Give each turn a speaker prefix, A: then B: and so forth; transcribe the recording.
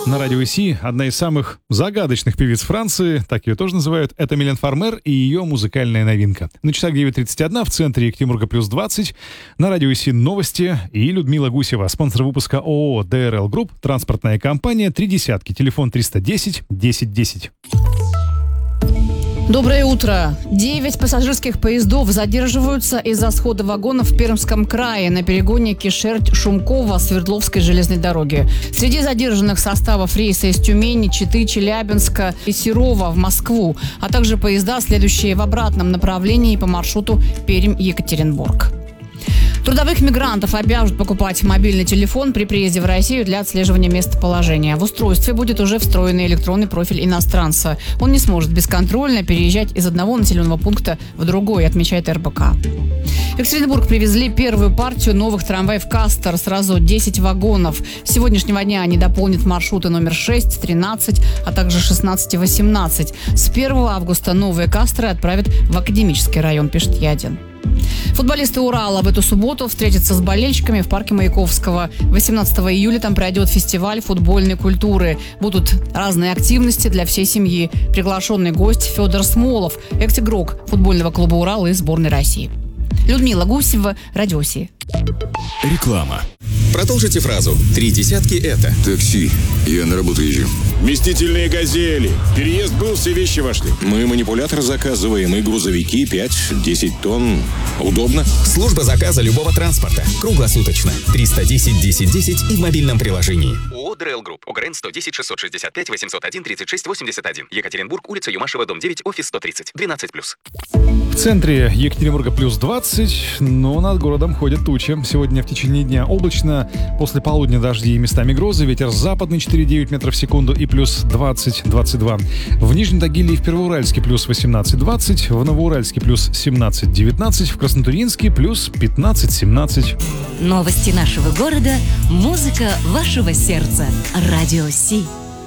A: На радио ИСИ одна из самых загадочных певиц Франции, так ее тоже называют, это Милен Фармер и ее музыкальная новинка. На часах 9:31 в центре Екатеринбурга +20. На радио ИСИ новости и Людмила Гусева, спонсор выпуска ООО ДРЛ Групп, транспортная компания «Три десятки», телефон 310 10 10.
B: Доброе утро. 9 пассажирских поездов задерживаются из-за схода вагонов в Пермском крае на перегоне Кишерть-Шумкова Свердловской железной дороги. Среди задержанных составов рейса из Тюмени, Читы, Челябинска и Серова в Москву, а также поезда, следующие в обратном направлении по маршруту Пермь-Екатеринбург. Трудовых мигрантов обяжут покупать мобильный телефон при приезде в Россию для отслеживания местоположения. В устройстве будет уже встроенный электронный профиль иностранца. Он не сможет бесконтрольно переезжать из одного населенного пункта в другой, отмечает РБК. В Екатеринбург привезли первую партию новых трамваев «Кастер», сразу 10 вагонов. С сегодняшнего дня они дополнят маршруты номер 6, 13, а также 16 и 18. С 1 августа новые «Кастеры» отправят в Академический район, пишет Ядин. Футболисты Урала в эту субботу встретятся с болельщиками в парке Маяковского. 18 июля там пройдет фестиваль футбольной культуры. Будут разные активности для всей семьи. Приглашенный гость Федор Смолов, экс-игрок футбольного клуба «Урал» и сборной России. Людмила Гусева, Радио ИСИ.
C: Реклама.
D: Продолжите фразу. «Три десятки» — это...
C: Такси. Я на работу езжу.
E: Вместительные «Газели». Переезд был, все вещи вошли. Мы манипулятор заказываем и грузовики 5-10 тонн. Удобно.
D: Служба заказа любого транспорта. Круглосуточно. 310 10 10 и в мобильном приложении.
F: ООО ДРЛ Групп. УГРН 110 665 801 36 81. Екатеринбург, улица Юмашева, дом 9, офис 130. 12+.
A: В центре Екатеринбурга +20, но над городом ходят тучи. Сегодня в течение дня облачно, после полудня дожди и местами грозы, ветер западный 4,9 метров в секунду и +20-22. В Нижнем Тагиле и в Первоуральске +18-20, в Новоуральске +17-19, в Краснотурьинске +15-17.
G: Новости нашего города, музыка вашего сердца. Радио ИСИ.